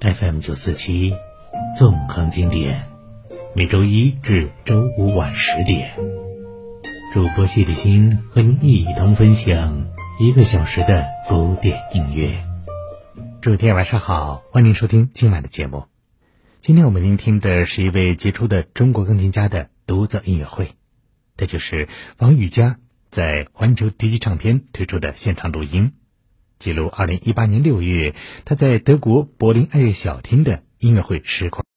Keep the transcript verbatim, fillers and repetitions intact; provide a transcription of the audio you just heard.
F M 九四七，纵横经典，每周一至周五晚十点，主播谢立新和您一同分享一个小时的古典音乐。诸位晚上好，欢迎收听今晚的节目。今天我们聆听的是一位杰出的中国钢琴家的独奏音乐会，这就是王羽佳在环球迪基唱片推出的现场录音，记录二零一八年六月他在德国柏林爱乐小厅的音乐会实况。